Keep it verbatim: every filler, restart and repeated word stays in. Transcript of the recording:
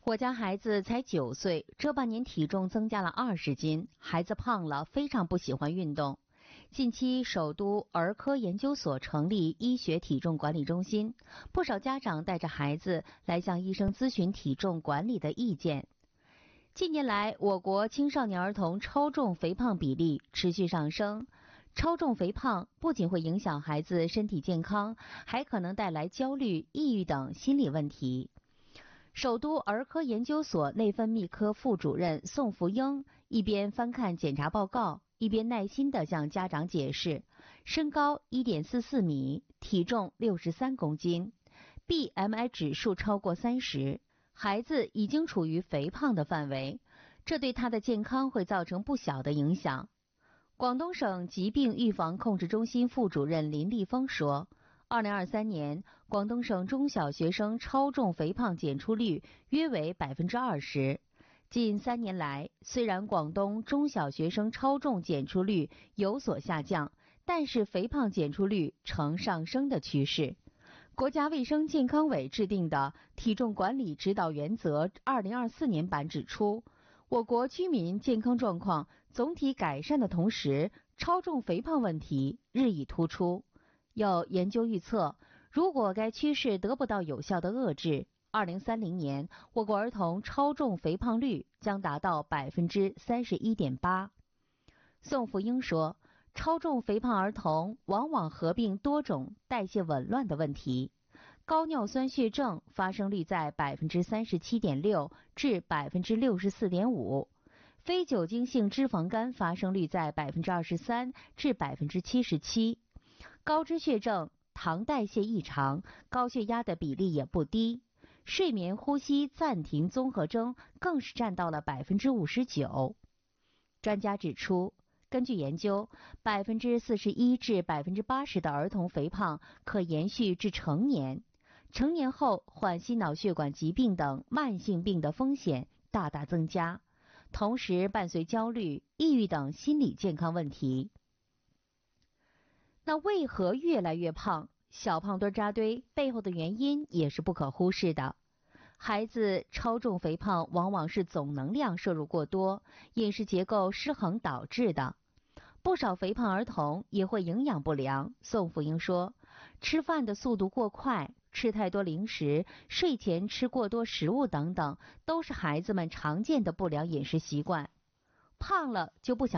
我家孩子才九岁，这半年体重增加了二十斤，孩子胖了，非常不喜欢运动。近期，首都儿科研究所成立医学体重管理中心，不少家长带着孩子来向医生咨询体重管理的意见。近年来，我国青少年儿童超重肥胖比例持续上升。超重肥胖不仅会影响孩子身体健康，还可能带来焦虑、抑郁等心理问题。首都儿科研究所内分泌科副主任宋福英一边翻看检查报告，一边耐心地向家长解释，身高 一点四四米，体重六十三公斤， B M I 指数超过三十，孩子已经处于肥胖的范围，这对他的健康会造成不小的影响。广东省疾病预防控制中心副主任林立峰说，二零二三年，广东省中小学生超重肥胖检出率约为 百分之二十。近三年来，虽然广东中小学生超重检出率有所下降，但是肥胖检出率呈上升的趋势。国家卫生健康委制定的体重管理指导原则二零二四年版指出，我国居民健康状况总体改善的同时，超重肥胖问题日益突出。有研究预测，如果该趋势得不到有效的遏制，二零三零年我国儿童超重肥胖率将达到 百分之三十一点八。宋福英说，超重肥胖儿童往往合并多种代谢紊乱的问题，高尿酸血症发生率在 百分之三十七点六 至 百分之六十四点五， 非酒精性脂肪肝发生率在 百分之二十三 至 百分之七十七， 高脂血症、糖代谢异常、高血压的比例也不低，睡眠呼吸暂停综合征更是占到了 百分之五十九。 专家指出，根据研究， 百分之四十一 至 百分之八十 的儿童肥胖可延续至成年，成年后患心脑血管疾病等慢性病的风险大大增加，同时伴随焦虑、抑郁等心理健康问题。那为何越来越胖？小胖墩扎堆背后的原因也是不可忽视的。孩子超重肥胖往往是总能量摄入过多、饮食结构失衡导致的。不少肥胖儿童也会营养不良。宋福英说，吃饭的速度过快、吃太多零食、睡前吃过多食物等等，都是孩子们常见的不良饮食习惯。胖了就不想